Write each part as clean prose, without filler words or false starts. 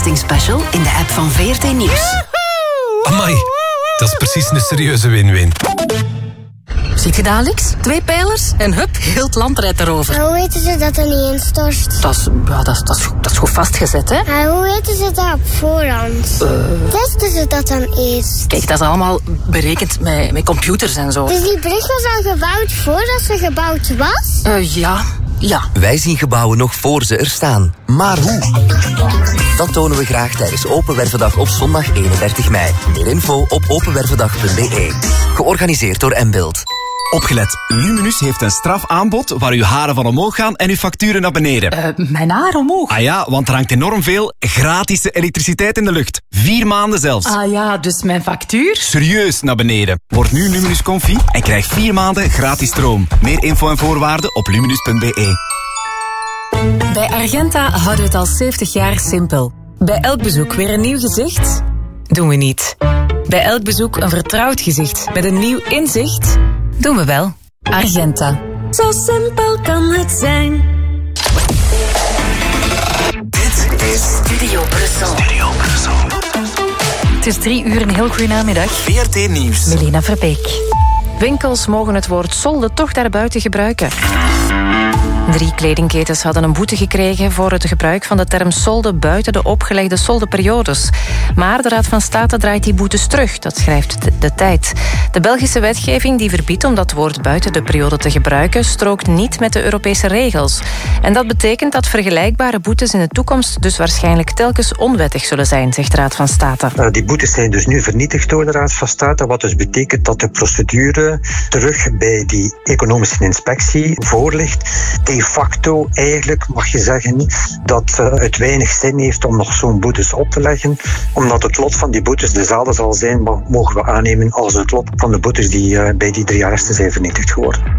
castingspecial in de app van VRT Nieuws. Amai, dat is precies een serieuze win-win. Ziet je dat, Alex? 2 pijlers en hup, heel het land rijdt erover. Hoe weten ze dat er niet instort? Dat is goed vastgezet, hè? Hoe weten ze dat op voorhand? Testen ze dat dan eerst? Kijk, dat is allemaal berekend met computers en zo. Dus die brug was al gebouwd voordat ze gebouwd was? Ja. Wij zien gebouwen nog voor ze er staan. Maar hoe? Dat tonen we graag tijdens Open Wervendag op zondag 31 mei. Meer info op openwervendag.be. Georganiseerd door Mbild. Opgelet, Luminus heeft een strafaanbod waar uw haren van omhoog gaan en uw facturen naar beneden. Mijn haar omhoog? Ah ja, want er hangt enorm veel gratis elektriciteit in de lucht. 4 maanden zelfs. Ah ja, dus mijn factuur? Serieus naar beneden. Word nu Luminus Comfy en krijg 4 maanden gratis stroom. Meer info en voorwaarden op luminus.be. Bij Argenta houden we het al 70 jaar simpel. Bij elk bezoek weer een nieuw gezicht? Doen we niet. Bij elk bezoek een vertrouwd gezicht met een nieuw inzicht? Doen we wel. Argenta. Zo simpel kan het zijn. Dit is Studio Brussel. Het is 3 uur, een heel goede namiddag. VRT Nieuws. Melina Verbeek. Winkels mogen het woord solde toch daarbuiten gebruiken. 3 kledingketens hadden een boete gekregen voor het gebruik van de term solde buiten de opgelegde soldeperiodes. Maar de Raad van State draait die boetes terug, dat schrijft de Tijd. De Belgische wetgeving die verbiedt om dat woord buiten de periode te gebruiken, strookt niet met de Europese regels. En dat betekent dat vergelijkbare boetes in de toekomst dus waarschijnlijk telkens onwettig zullen zijn, zegt de Raad van State. Die boetes zijn dus nu vernietigd door de Raad van State, wat dus betekent dat de procedure terug bij die economische inspectie voorligt. De facto eigenlijk mag je zeggen dat het weinig zin heeft om nog zo'n boetes op te leggen, omdat het lot van die boetes dezelfde zal zijn, maar mogen we aannemen als het lot van de boetes die bij die 3 arresten zijn vernietigd geworden.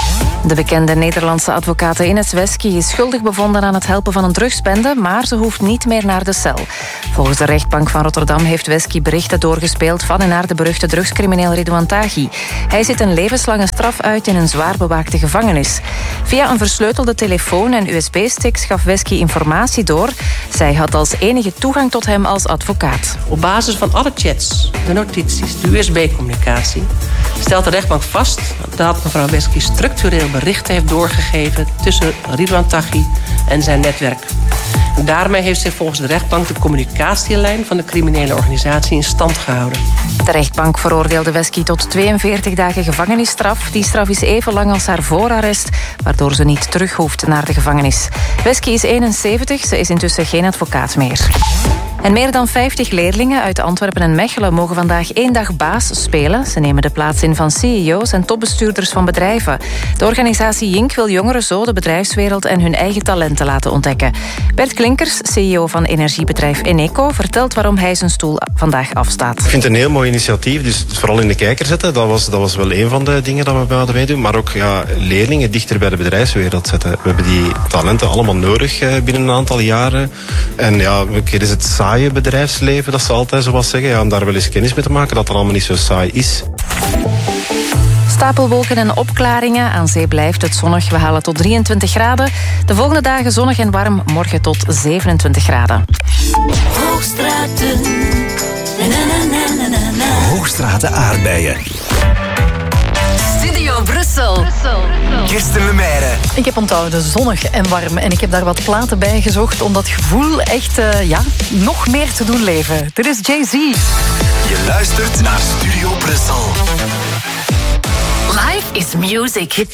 De bekende Nederlandse advocate Ines Wesky is schuldig bevonden aan het helpen van een drugsbende, maar ze hoeft niet meer naar de cel. Volgens de rechtbank van Rotterdam heeft Wesky berichten doorgespeeld van en naar de beruchte drugscrimineel Ridouan Taghi. Hij zit een levenslange straf uit in een zwaar bewaakte gevangenis. Via een versleutelde telefoon en USB-sticks gaf Wesky informatie door. Zij had als enige toegang tot hem als advocaat. Op basis van alle chats, de notities, de USB-communicatie stelt de rechtbank vast dat mevrouw Wesky structureel berichten heeft doorgegeven tussen Ridouan Taghi en zijn netwerk. En daarmee heeft zich volgens de rechtbank de communicatielijn van de criminele organisatie in stand gehouden. De rechtbank veroordeelde Wesky tot 42 dagen gevangenisstraf. Die straf is even lang als haar voorarrest, waardoor ze niet terug hoeft naar de gevangenis. Wesky is 71, ze is intussen geen advocaat meer. En meer dan 50 leerlingen uit Antwerpen en Mechelen mogen vandaag 1 dag baas spelen. Ze nemen de plaats in van CEO's en topbestuurders van bedrijven. De organisatie Jink wil jongeren zo de bedrijfswereld en hun eigen talenten laten ontdekken. Bert Klinkers, CEO van energiebedrijf Eneco, vertelt waarom hij zijn stoel vandaag afstaat. Ik vind het een heel mooi initiatief, dus vooral in de kijker zetten. Dat was wel een van de dingen dat we wilden meedoen. Maar ook leerlingen dichter bij de bedrijfswereld zetten. We hebben die talenten allemaal nodig binnen een aantal jaren. En is het saaie bedrijfsleven, dat ze altijd zo wat zeggen. Om daar wel eens kennis mee te maken, dat het allemaal niet zo saai is. Stapelwolken en opklaringen. Aan zee blijft het zonnig. We halen tot 23 graden. De volgende dagen zonnig en warm. Morgen tot 27 graden. Hoogstraten. Hoogstraten aardbeien. Studio Brussel. Kirsten Lemaire. Ik heb onthouden zonnig en warm. En ik heb daar wat platen bij gezocht om dat gevoel echt nog meer te doen leven. Dit is Jay-Z. Je luistert naar Studio Brussel. Life is music.